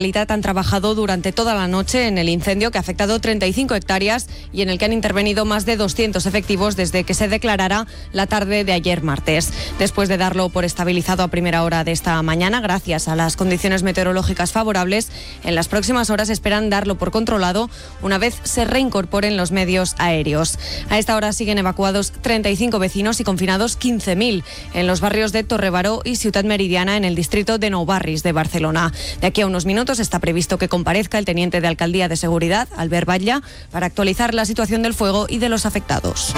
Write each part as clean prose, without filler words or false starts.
Han trabajado durante toda la noche en el incendio que ha afectado 35 hectáreas y en el que han intervenido más de 200 efectivos desde que se declarara la tarde de ayer martes. Después de darlo por estabilizado a primera hora de esta mañana, gracias a las condiciones meteorológicas favorables, en las próximas horas esperan darlo por controlado una vez se reincorporen los medios aéreos. A esta hora siguen evacuados 35 vecinos y confinados 15.000 en los barrios de Torrebaró y Ciutat Meridiana en el distrito de Nou Barris de Barcelona. De aquí a unos minutos está previsto que comparezca el teniente de Alcaldía de Seguridad, Albert Batlle, para actualizar la situación del fuego y de los afectados.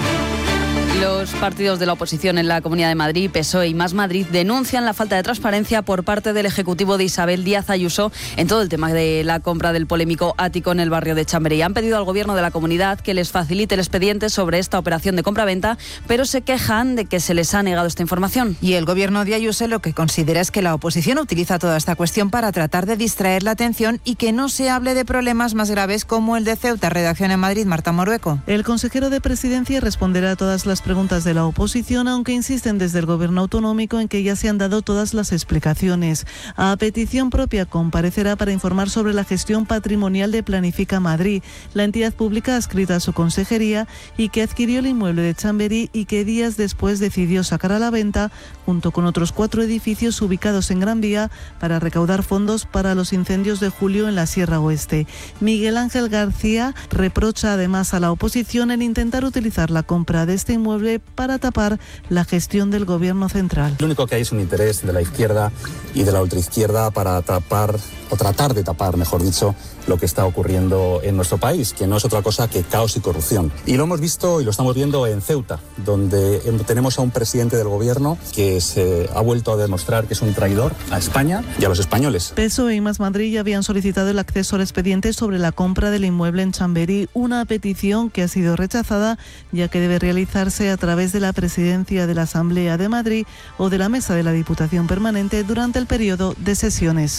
Los partidos de la oposición en la Comunidad de Madrid, PSOE y Más Madrid, denuncian la falta de transparencia por parte del Ejecutivo de Isabel Díaz Ayuso en todo el tema de la compra del polémico ático en el barrio de Chamberí. Han pedido al Gobierno de la comunidad que les facilite el expediente sobre esta operación de compraventa, pero se quejan de que se les ha negado esta información. Y el Gobierno de Ayuso lo que considera es que la oposición utiliza toda esta cuestión para tratar de distraer la atención y que no se hable de problemas más graves como el de Ceuta. Redacción en Madrid, Marta Morueco. El consejero de Presidencia responderá a todas las preguntas de la oposición, aunque insisten desde el Gobierno autonómico en que ya se han dado todas las explicaciones. A petición propia comparecerá para informar sobre la gestión patrimonial de Planifica Madrid, la entidad pública adscrita a su consejería y que adquirió el inmueble de Chamberí y que días después decidió sacar a la venta junto con otros 4 edificios ubicados en Gran Vía para recaudar fondos para los incendios de julio en la Sierra Oeste. Miguel Ángel García reprocha además a la oposición en intentar utilizar la compra de este inmueble para tapar la gestión del Gobierno central. Lo único que hay es un interés de la izquierda y de la ultraizquierda para tapar, o tratar de tapar, mejor dicho, lo que está ocurriendo en nuestro país, que no es otra cosa que caos y corrupción. Y lo hemos visto y lo estamos viendo en Ceuta, donde tenemos a un presidente del Gobierno que se ha vuelto a demostrar que es un traidor a España y a los españoles. PSOE y Más Madrid ya habían solicitado el acceso al expediente sobre la compra del inmueble en Chamberí, una petición que ha sido rechazada, ya que debe realizarse a través de la Presidencia de la Asamblea de Madrid o de la Mesa de la Diputación Permanente durante el periodo de sesiones.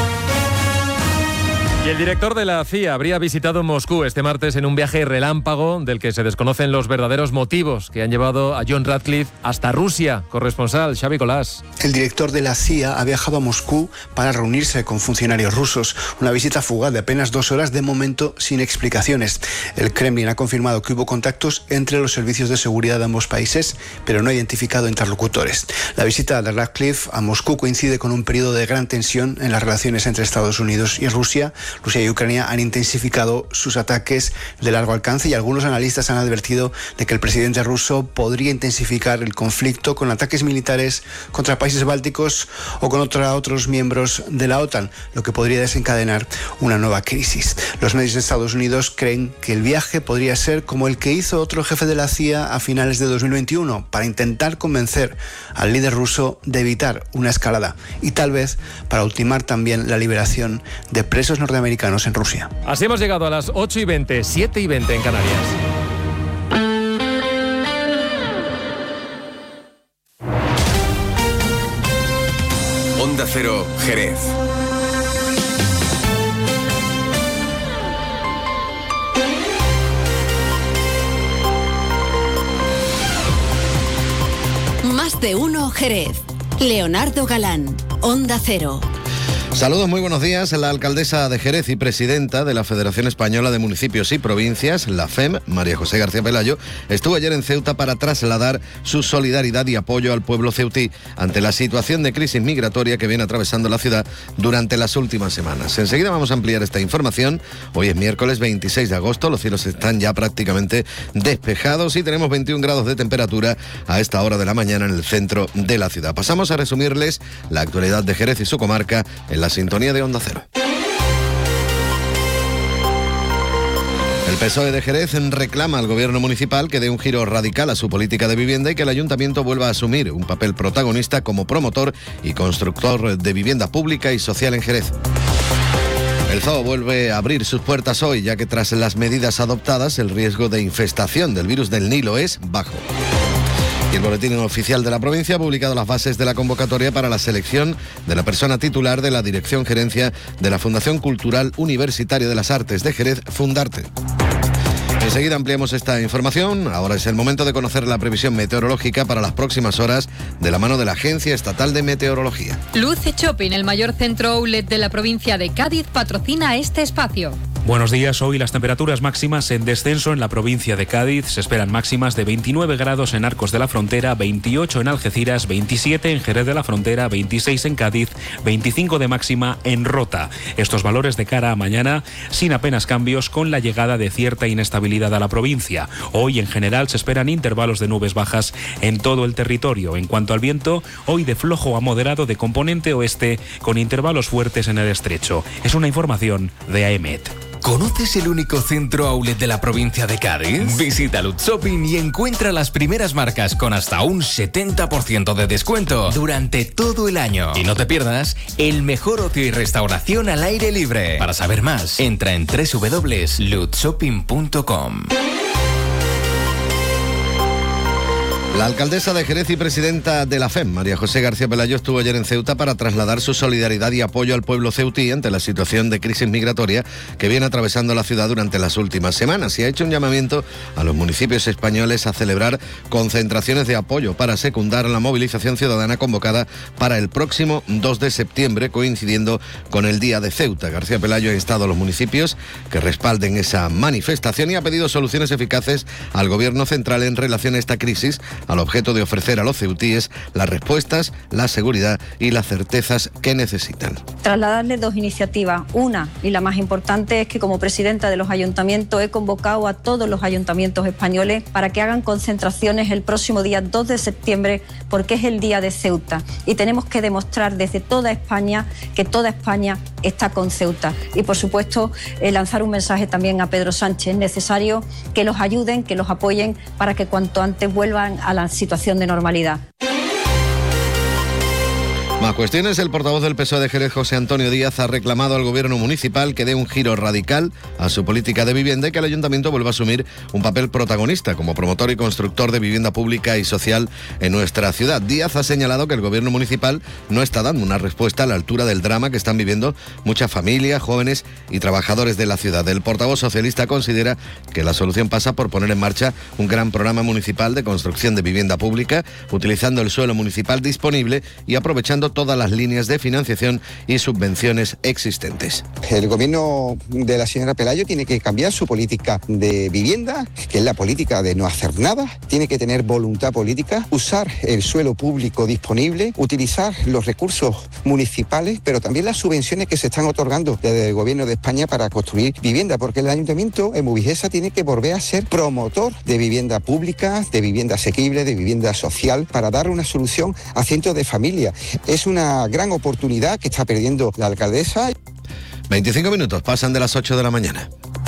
Y el director de la CIA habría visitado Moscú este martes en un viaje relámpago del que se desconocen los verdaderos motivos que han llevado a John Ratcliffe hasta Rusia. Corresponsal Xavi Colás. El director de la CIA ha viajado a Moscú para reunirse con funcionarios rusos. Una visita fugaz de apenas 2 horas, de momento sin explicaciones. El Kremlin ha confirmado que hubo contactos entre los servicios de seguridad de ambos países, pero no ha identificado interlocutores. La visita de Ratcliffe a Moscú coincide con un periodo de gran tensión en las relaciones entre Estados Unidos y Rusia. Rusia y Ucrania han intensificado sus ataques de largo alcance y algunos analistas han advertido de que el presidente ruso podría intensificar el conflicto con ataques militares contra países bálticos o contra otros miembros de la OTAN, lo que podría desencadenar una nueva crisis. Los medios de Estados Unidos creen que el viaje podría ser como el que hizo otro jefe de la CIA a finales de 2021 para intentar convencer al líder ruso de evitar una escalada y tal vez para ultimar también la liberación de presos norteamericanos en Rusia. Así hemos llegado a las 8:20, 7:20 en Canarias. Onda Cero, Jerez. Más de uno, Jerez. Leonardo Galán, Onda Cero. Saludos, muy buenos días. La alcaldesa de Jerez y presidenta de la Federación Española de Municipios y Provincias, la FEM, María José García Pelayo, estuvo ayer en Ceuta para trasladar su solidaridad y apoyo al pueblo ceutí ante la situación de crisis migratoria que viene atravesando la ciudad durante las últimas semanas. Enseguida vamos a ampliar esta información. Hoy es miércoles 26 de agosto, los cielos están ya prácticamente despejados y tenemos 21 grados de temperatura a esta hora de la mañana en el centro de la ciudad. Pasamos a resumirles la actualidad de Jerez y su comarca en la sintonía de Onda Cero. El PSOE de Jerez reclama al gobierno municipal que dé un giro radical a su política de vivienda y que el ayuntamiento vuelva a asumir un papel protagonista como promotor y constructor de vivienda pública y social en Jerez. El zoo vuelve a abrir sus puertas hoy, ya que tras las medidas adoptadas el riesgo de infestación del virus del Nilo es bajo. Y el Boletín Oficial de la provincia ha publicado las bases de la convocatoria para la selección de la persona titular de la Dirección Gerencia de la Fundación Cultural Universitaria de las Artes de Jerez, Fundarte. Enseguida ampliamos esta información. Ahora es el momento de conocer la previsión meteorológica para las próximas horas de la mano de la Agencia Estatal de Meteorología. Luce Shopping, el mayor centro outlet de la provincia de Cádiz, patrocina este espacio. Buenos días. Hoy las temperaturas máximas en descenso en la provincia de Cádiz. Se esperan máximas de 29 grados en Arcos de la Frontera, 28 en Algeciras, 27 en Jerez de la Frontera, 26 en Cádiz, 25 de máxima en Rota. Estos valores de cara a mañana sin apenas cambios, con la llegada de cierta inestabilidad a la provincia. Hoy en general se esperan intervalos de nubes bajas en todo el territorio. En cuanto al viento, hoy de flojo a moderado de componente oeste, con intervalos fuertes en el estrecho. Es una información de AEMET. ¿Conoces el único centro outlet de la provincia de Cádiz? Visita Luce Shopping y encuentra las primeras marcas con hasta un 70% de descuento durante todo el año. Y no te pierdas el mejor ocio y restauración al aire libre. Para saber más, entra en www.luteshopping.com. La alcaldesa de Jerez y presidenta de la FEM, María José García Pelayo, estuvo ayer en Ceuta para trasladar su solidaridad y apoyo al pueblo ceutí ante la situación de crisis migratoria que viene atravesando la ciudad durante las últimas semanas, y ha hecho un llamamiento a los municipios españoles a celebrar concentraciones de apoyo para secundar la movilización ciudadana convocada para el próximo 2 de septiembre, coincidiendo con el Día de Ceuta. García Pelayo ha instado a los municipios que respalden esa manifestación y ha pedido soluciones eficaces al Gobierno central en relación a esta crisis, al objeto de ofrecer a los ceutíes las respuestas, la seguridad y las certezas que necesitan. Trasladarles dos iniciativas. Una, y la más importante, es que como presidenta de los ayuntamientos he convocado a todos los ayuntamientos españoles para que hagan concentraciones el próximo día 2 de septiembre, porque es el Día de Ceuta. Y tenemos que demostrar desde toda España que toda España está con Ceuta. Y por supuesto, lanzar un mensaje también a Pedro Sánchez. Es necesario que los ayuden, que los apoyen para que cuanto antes vuelvan a la situación de normalidad. Más cuestiones. El portavoz del PSOE de Jerez, José Antonio Díaz, ha reclamado al gobierno municipal que dé un giro radical a su política de vivienda y que el ayuntamiento vuelva a asumir un papel protagonista como promotor y constructor de vivienda pública y social en nuestra ciudad. Díaz ha señalado que el gobierno municipal no está dando una respuesta a la altura del drama que están viviendo muchas familias, jóvenes y trabajadores de la ciudad. El portavoz socialista considera que la solución pasa por poner en marcha un gran programa municipal de construcción de vivienda pública, utilizando el suelo municipal disponible y aprovechando todas las líneas de financiación y subvenciones existentes. El gobierno de la señora Pelayo tiene que cambiar su política de vivienda, que es la política de no hacer nada. Tiene que tener voluntad política, usar el suelo público disponible, utilizar los recursos municipales, pero también las subvenciones que se están otorgando desde el gobierno de España para construir vivienda, porque el ayuntamiento en Movigesa tiene que volver a ser promotor de vivienda pública, de vivienda asequible, de vivienda social, para dar una solución a cientos de familias. Es una gran oportunidad que está perdiendo la alcaldesa. 25 minutos pasan de las 8 de la mañana.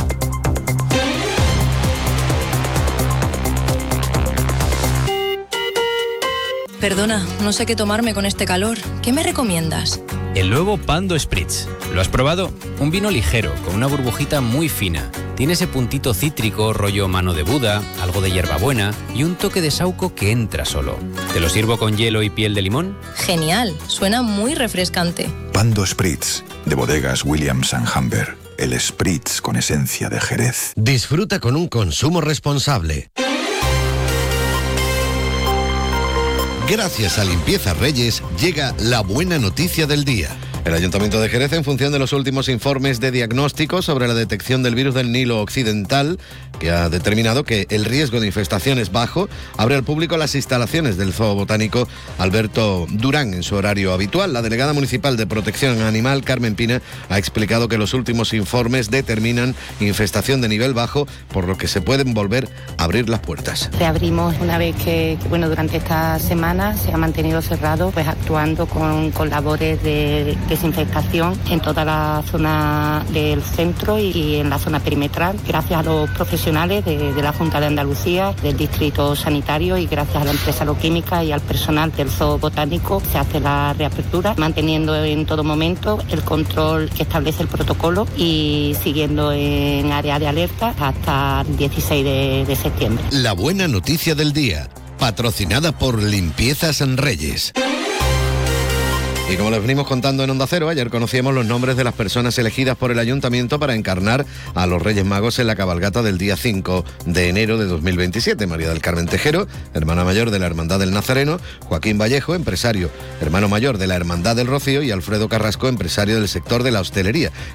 Perdona, no sé qué tomarme con este calor. ¿Qué me recomiendas? El nuevo Pando Spritz. ¿Lo has probado? Un vino ligero, con una burbujita muy fina. Tiene ese puntito cítrico, rollo mano de Buda, algo de hierbabuena y un toque de saúco que entra solo. ¿Te lo sirvo con hielo y piel de limón? Genial, suena muy refrescante. Pando Spritz, de bodegas Williams & Humber. El Spritz con esencia de Jerez. Disfruta con un consumo responsable. Gracias a Limpieza Reyes llega la buena noticia del día. El Ayuntamiento de Jerez, en función de los últimos informes de diagnóstico sobre la detección del virus del Nilo Occidental, que ha determinado que el riesgo de infestación es bajo, abre al público las instalaciones del Zoo Botánico Alberto Durán en su horario habitual. La delegada municipal de Protección Animal, Carmen Pina, ha explicado que los últimos informes determinan infestación de nivel bajo, por lo que se pueden volver a abrir las puertas. Reabrimos una vez que durante esta semana se ha mantenido cerrado, pues actuando con labores de desinfectación en toda la zona del centro y en la zona perimetral, gracias a los profesionales de la Junta de Andalucía, del Distrito Sanitario, y gracias a la empresa Loquímica y al personal del Zoo Botánico se hace la reapertura, manteniendo en todo momento el control que establece el protocolo y siguiendo en área de alerta hasta el 16 de septiembre. La buena noticia del día, patrocinada por Limpiezas Reyes. Y como les venimos contando en Onda Cero, ayer conocíamos los nombres de las personas elegidas por el Ayuntamiento para encarnar a los Reyes Magos en la cabalgata del día 5 de enero de 2027. María del Carmen Tejero, hermana mayor de la Hermandad del Nazareno, Joaquín Vallejo, empresario, hermano mayor de la Hermandad del Rocío, y Alfredo Carrasco, empresario del sector de la hostelería.